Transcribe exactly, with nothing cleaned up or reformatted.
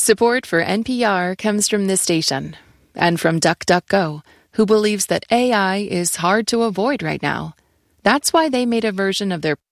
Support for N P R comes from this station and from DuckDuckGo, who believes that A I is hard to avoid right now. That's why they made a version of their